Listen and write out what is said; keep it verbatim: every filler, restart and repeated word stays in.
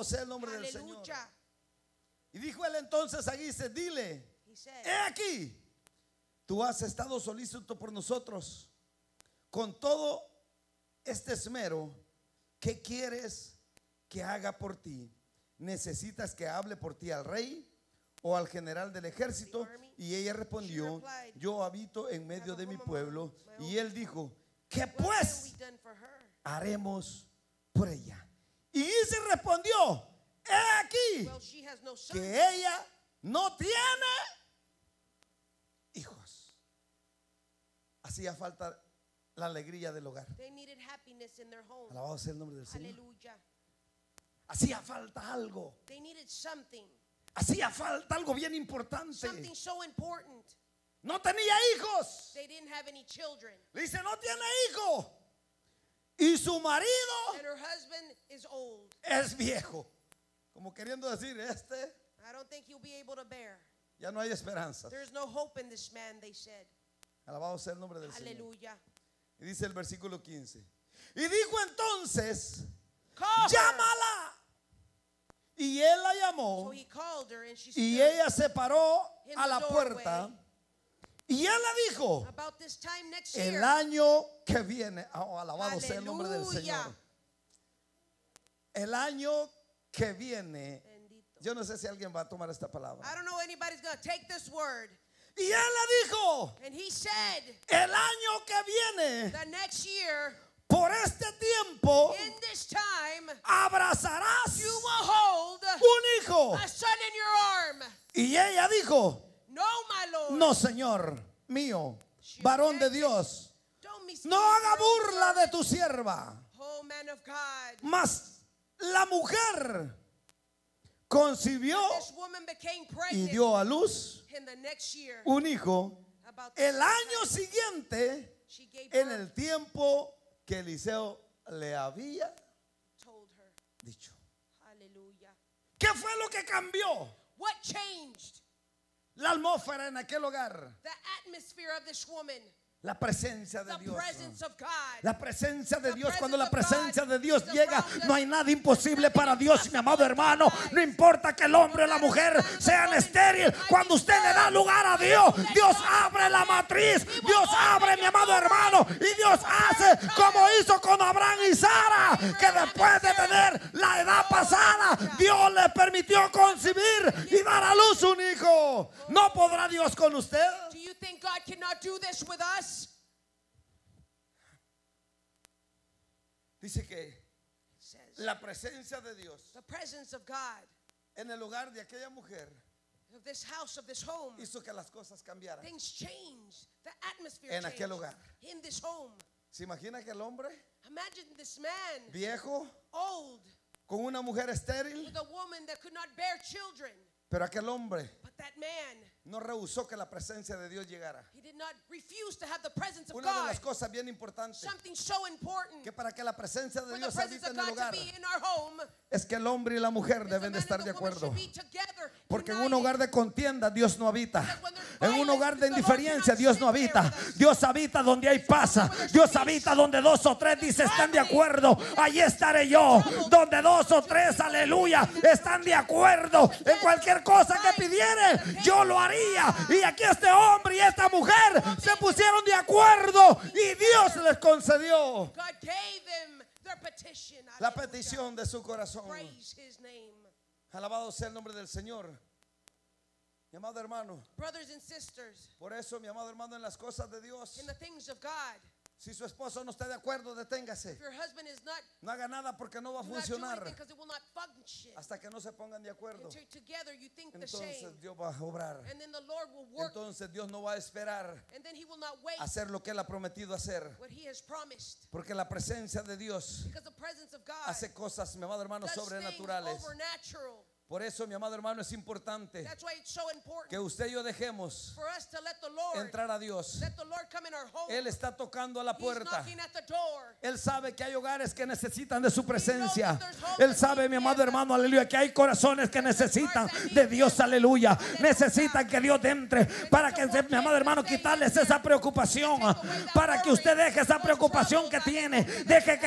sea el nombre del Señor. Hallelujah. Y dijo él entonces a Gises, dile, He said, he aquí, tú has estado solícito por nosotros con todo este esmero. ¿Qué quieres que haga por ti? ¿Necesitas que hable por ti al rey o al general del ejército? Y ella respondió, yo habito en medio de mi pueblo. Y él dijo, ¿qué what have pues we done for her? haremos por ella? Y Gises respondió, he aquí Well, she has no sons. que ella no tiene hijos. Hacía falta la alegría del hogar. They needed happiness in their home. Alabado sea el nombre del Señor. Hallelujah. Hacía falta algo. They needed something. Hacía falta algo bien importante. Something so important. No tenía hijos. They didn't have any children. Le dice, no tiene hijo. Y su marido And her husband is old. es viejo. Como queriendo decir, este I don't think he'll be able to bear. ya no hay esperanza. There's no hope in this man, they said. Alabado sea el nombre del Señor. Hallelujah. Y dice el versículo quince. Y dijo entonces, Call her. llámala. Y él la llamó. So he called her and she Y stood. ella se paró in a the la doorway. puerta. Y él le dijo, About this time next year. el año que viene, oh, alabado sea el nombre del Aleluya. Señor. El año que viene, Bendito. yo no sé si alguien va a tomar esta palabra. I don't know anybody's going to take this word. Y él le dijo, And he said, el año que viene, the next year, por este tiempo, in this time, abrazarás you will hold un hijo. a son in your arm. Y ella dijo, No, my Lord. no, Señor mío, varón de Dios, Don't me no haga burla de tu sierva. Oh, man of God. Mas la mujer concibió This woman became y pregnant dio a luz in the next year. un hijo About the el same año time siguiente, she gave en birth, el tiempo que Eliseo le había told her. dicho. Hallelujah. ¿Qué fue lo que cambió What changed la atmósfera en aquel hogar? the atmosphere of this woman? La presencia de The Dios. presence of God. La presencia de The Dios. Cuando la presence of presencia God de Dios is llega, around us. no hay nada imposible para Dios, mi amado hermano. No importa que el hombre o la mujer sean estéril. Cuando usted le da lugar a Dios, Dios abre la matriz. Dios abre, mi amado hermano. Y Dios hace como hizo con Abraham y Sara, que después de tener la edad pasada, Dios le permitió concebir y dar a luz un hijo. ¿No podrá Dios con usted? Do you think God cannot do this with us? Dice que It says, la presencia de Dios the presence of God, en el hogar de aquella mujer of this house, of this home, hizo que las cosas cambiaran. things changed. The atmosphere En changed aquel hogar. in this home. ¿Se imagina que el hombre Imagine this man, viejo old, con una mujer estéril? with a woman that could not bear children. Pero aquel hombre But that man, no rehusó que la presencia de Dios llegara. he did not refuse to have the presence of Una de God. las cosas bien importantes Something so important que para que la presencia de for the Dios presence habite of en el God to hogar be in our home. es que el hombre y la mujer is the deben de man estar and de the woman acuerdo. should be together, Porque en united. un hogar de contienda Dios no habita. Because when there's En un violence, hogar de the Lord indiferencia cannot Dios no sit there habita. with us. Dios habita donde hay paz. Dios habita donde dos o tres dice están de acuerdo. Allí estaré yo. Donde dos o tres, aleluya, están de acuerdo en cualquier cosa que pidieren, yo lo haría. Y aquí este hombre y esta mujer se pusieron de acuerdo y Dios les concedió God gave them their petition. la Hallelujah. petición de su corazón. Praise his name. Alabado sea el nombre del Señor. Mi amado hermano, Brothers and sisters, por eso, mi amado hermano, en las cosas de Dios, in the things of God, si su esposo no está de acuerdo, deténgase. if your husband is not, No haga nada porque no va a do not do funcionar anything because it will not function. hasta que no se pongan de acuerdo. Until together you think the same. Entonces Dios va a obrar. And then the Lord will work. Entonces Dios no va a esperar And then he will not wait a hacer lo que Él ha prometido hacer. what he has promised. Porque la presencia de Dios Because the presence of God hace cosas, mi amado hermano, does things sobrenaturales. overnatural. Por eso, mi amado hermano, es importante That's why it's so important que usted y yo dejemos for us to let the Lord, entrar a Dios. let the Lord come in our home. Él está tocando a la He's puerta. knocking at the door. Él sabe que hay hogares que necesitan de su presencia. Él sabe, mi amado hermano, aleluya, que hay corazones que necesitan de Dios, aleluya. Necesitan que Dios entre para que, mi amado hermano, quitarles esa preocupación. Para que usted deje esa preocupación que tiene. Deje que